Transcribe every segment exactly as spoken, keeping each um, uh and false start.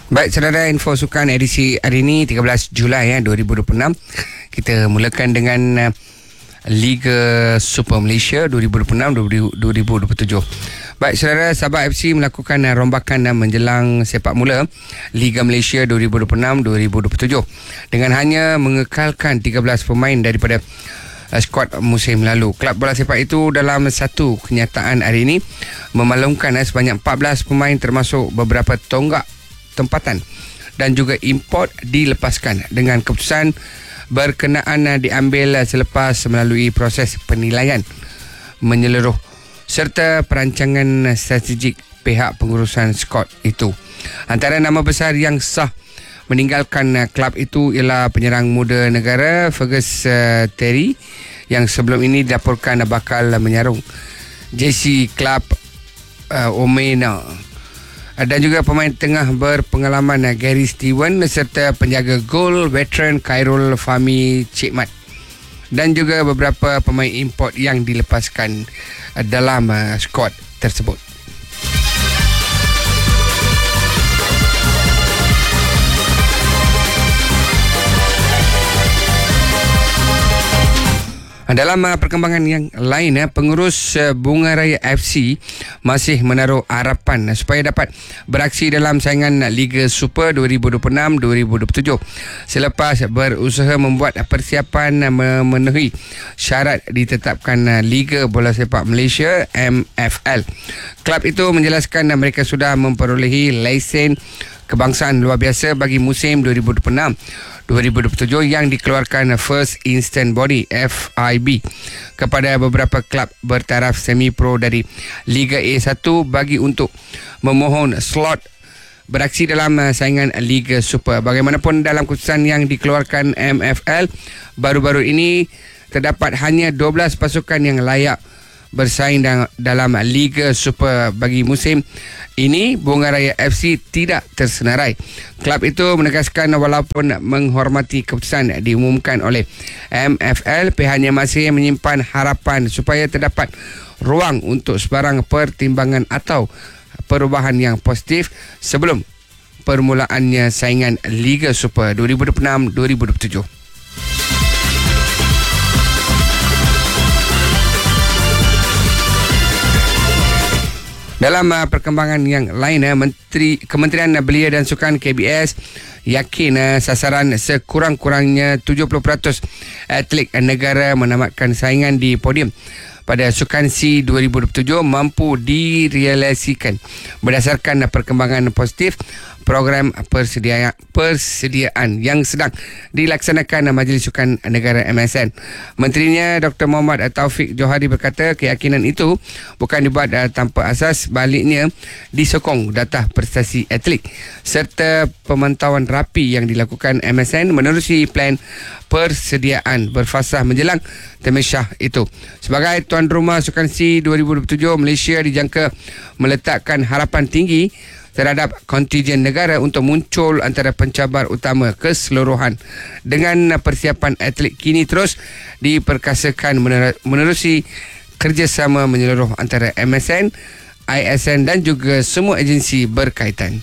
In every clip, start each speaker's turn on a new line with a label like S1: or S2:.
S1: Baik, saudara, info sukan edisi hari ini tiga belas Julai ya, dua ribu dua puluh enam. Kita mulakan dengan uh, Liga Super Malaysia dua ribu dua puluh enam dua ribu dua puluh tujuh. Baik, saudara, Sabah F C melakukan uh, rombakan uh, menjelang sepak mula Liga Malaysia dua ribu dua puluh enam dua ribu dua puluh tujuh dengan hanya mengekalkan tiga belas pemain daripada uh, skuad musim lalu. Kelab bola sepak itu dalam satu kenyataan hari ini memaklumkan uh, sebanyak empat belas pemain termasuk beberapa tonggak tempatan dan juga import dilepaskan dengan keputusan berkenaan diambil selepas melalui proses penilaian menyeluruh serta perancangan strategik pihak pengurusan skuad itu. Antara nama besar yang sah meninggalkan kelab itu ialah penyerang muda negara Fergus uh, Terry yang sebelum ini dilaporkan bakal menyarung jersey kelab uh, Omena, dan juga pemain tengah berpengalaman Gary Steven serta penjaga gol veteran Khairul Fahmi Cik Mat, dan juga beberapa pemain import yang dilepaskan dalam skuad tersebut. Dalam uh, perkembangan yang lain, uh, pengurus uh, Bunga Raya F C masih menaruh harapan uh, supaya dapat beraksi dalam saingan uh, Liga Super dua ribu dua puluh enam dua ribu dua puluh tujuh selepas berusaha membuat uh, persiapan uh, memenuhi syarat ditetapkan uh, Liga Bola Sepak Malaysia M F L. Kelab itu menjelaskan uh, mereka sudah memperolehi lesen kebangsaan luar biasa bagi musim dua ribu dua puluh enam dua ribu dua puluh tujuh yang dikeluarkan First Instant Body F I B kepada beberapa kelab bertaraf semi pro dari Liga A satu bagi untuk memohon slot beraksi dalam saingan Liga Super. Bagaimanapun, dalam keputusan yang dikeluarkan M F L baru-baru ini terdapat hanya dua belas pasukan yang layak bersaing dalam Liga Super bagi musim ini. Bunga Raya F C tidak tersenarai. Kelab itu menegaskan walaupun menghormati keputusan diumumkan oleh M F L, pihaknya masih menyimpan harapan supaya terdapat ruang untuk sebarang pertimbangan atau perubahan yang positif sebelum permulaannya saingan Liga Super dua ribu dua puluh enam dua ribu dua puluh tujuh. Dalam uh, perkembangan yang lain, uh, Menteri Kementerian Belia dan Sukan K B S yakin uh, sasaran sekurang-kurangnya tujuh puluh peratus atlet negara menamatkan saingan di podium pada Sukan SEA dua ribu dua puluh tujuh mampu direalisasikan berdasarkan perkembangan positif program persediaan, persediaan yang sedang dilaksanakan Majlis Sukan Negara M S N. Menterinya Doktor Muhammad Taufik Johari berkata keyakinan itu bukan dibuat uh, tanpa asas, baliknya disokong data prestasi atlet serta pemantauan rapi yang dilakukan M S N menerusi plan persediaan berfasah menjelang Tamesyah itu. Sebagai tuan rumah Sukan SEA dua ribu dua puluh tujuh, Malaysia dijangka meletakkan harapan tinggi terhadap kontijen negara untuk muncul antara pencabar utama keseluruhan. Dengan persiapan atlet kini terus diperkasakan menerusi kerjasama menyeluruh antara M S N, I S N dan juga semua agensi berkaitan.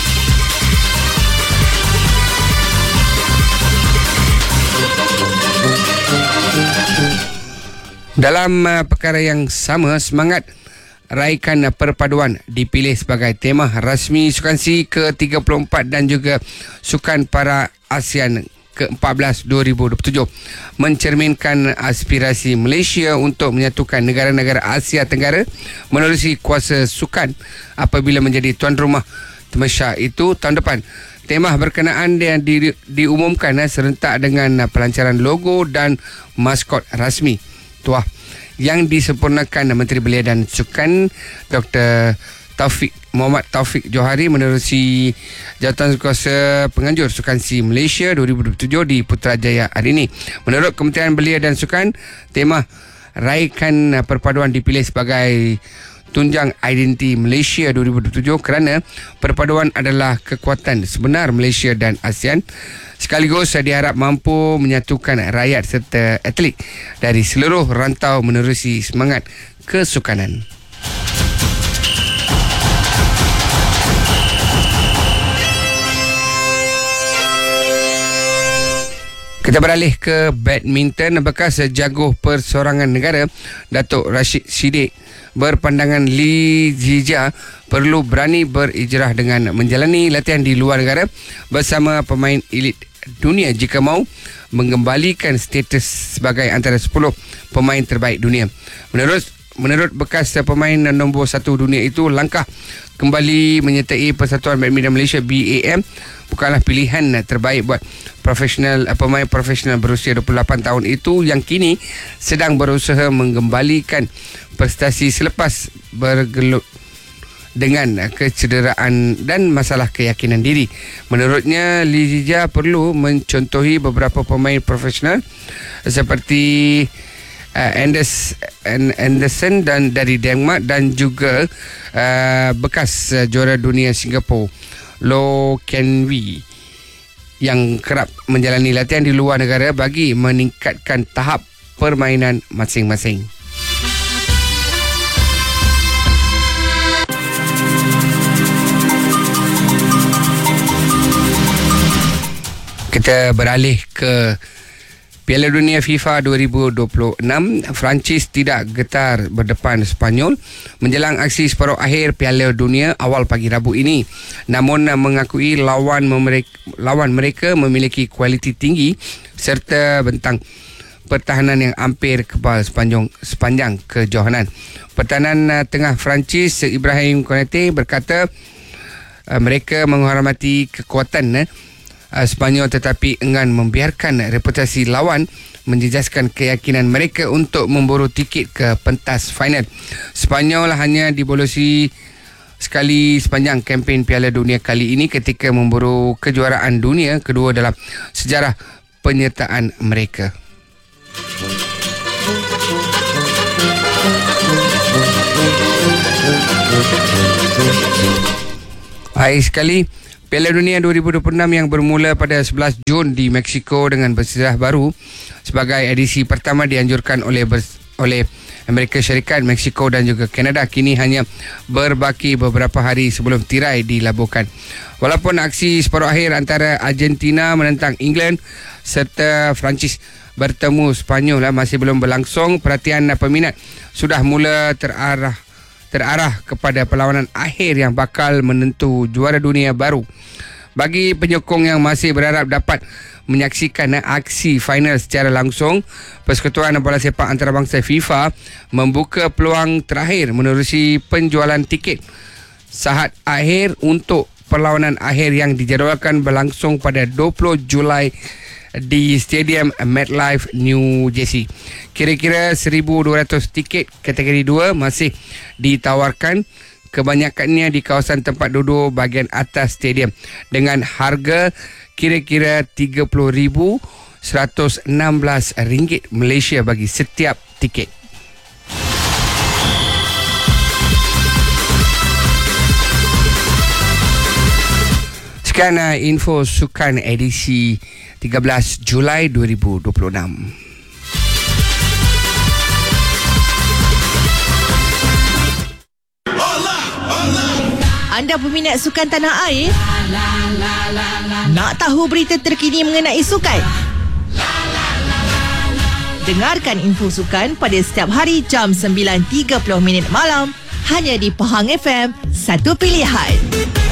S1: Dalam uh, perkara yang sama, semangat raikan perpaduan dipilih sebagai tema rasmi Sukan SEA ke tiga puluh empat dan juga Sukan Para ASEAN ke empat belas dua ribu dua puluh tujuh mencerminkan aspirasi Malaysia untuk menyatukan negara-negara Asia Tenggara menerusi kuasa sukan apabila menjadi tuan rumah Tamesyah itu tahun depan. Tema berkenaan yang di, diumumkan serentak dengan pelancaran logo dan maskot rasmi tuah yang disempurnakan Menteri Belia dan Sukan Doktor Taufik Muhammad Taufik Johari menerusi Jawatankuasa Penganjur Sukan SEA Malaysia dua ribu dua puluh tujuh di Putrajaya hari ini. Menurut Kementerian Belia dan Sukan, tema raikan perpaduan dipilih sebagai tunjang identiti Malaysia dua ribu dua puluh tujuh kerana perpaduan adalah kekuatan sebenar Malaysia dan ASEAN. Sekaligus diharap mampu menyatukan rakyat serta atlet dari seluruh rantau menerusi semangat kesukanan. Kita beralih ke badminton. Bekas jago persorangan negara Datuk Rashid Siddiq berpandangan Lee Zijia perlu berani berijrah dengan menjalani latihan di luar negara bersama pemain elit dunia jika mahu mengembalikan status sebagai antara sepuluh pemain terbaik dunia. Menurut menurut bekas pemain nombor satu dunia itu, langkah kembali menyertai Persatuan Badminton Malaysia B A M bukanlah pilihan terbaik buat profesional pemain profesional berusia dua puluh lapan tahun itu yang kini sedang berusaha mengembalikan prestasi selepas bergelut dengan kecederaan dan masalah keyakinan diri. Menurutnya, Lee Zijia perlu mencontohi beberapa pemain profesional seperti uh, Anders Anderson dan dari Denmark dan juga uh, bekas uh, juara dunia Singapura Loh Ken Wee yang kerap menjalani latihan di luar negara bagi meningkatkan tahap permainan masing-masing. Kita beralih ke Piala Dunia FIFA dua ribu dua puluh enam. Perancis tidak getar berdepan Sepanyol menjelang aksi separuh akhir Piala Dunia awal pagi Rabu ini. Namun mengakui lawan mereka, lawan mereka memiliki kualiti tinggi serta bentang pertahanan yang hampir kebal sepanjang sepanjang kejohanan. Pertahanan tengah Perancis Ibrahim Konate berkata uh, mereka menghormati kekuatan uh, Sepanyol tetapi enggan membiarkan reputasi lawan menjejaskan keyakinan mereka untuk memburu tiket ke pentas final. Sepanyol hanya dibolosi sekali sepanjang kempen Piala Dunia kali ini ketika memburu kejuaraan dunia kedua dalam sejarah penyertaan mereka. Baik sekali, Piala Dunia dua ribu dua puluh enam yang bermula pada sebelas Jun di Mexico dengan bersejarah baru sebagai edisi pertama dianjurkan oleh oleh Amerika Syarikat, Mexico dan juga Kanada kini hanya berbaki beberapa hari sebelum tirai dilabuhkan. Walaupun aksi separuh akhir antara Argentina menentang England serta Perancis bertemu Sepanyol masih belum berlangsung, perhatian peminat sudah mula terarah terarah kepada perlawanan akhir yang bakal menentu juara dunia baru. Bagi penyokong yang masih berharap dapat menyaksikan aksi final secara langsung, Persekutuan Bola Sepak Antarabangsa FIFA membuka peluang terakhir menerusi penjualan tiket sahat akhir untuk perlawanan akhir yang dijadualkan berlangsung pada dua puluh Julai di Stadium MetLife, New Jersey. Kira-kira seribu dua ratus tiket kategori dua masih ditawarkan, kebanyakannya di kawasan tempat duduk bahagian atas stadium dengan harga kira-kira tiga puluh ribu seratus enam belas ringgit Malaysia bagi setiap tiket. Sekian uh, info sukan edisi tiga belas Julai dua ribu dua puluh enam.
S2: Anda peminat sukan tanah air? Nak tahu berita terkini mengenai sukan? Dengarkan info sukan pada setiap hari jam sembilan tiga puluh minit malam hanya di Pahang F M, satu pilihan.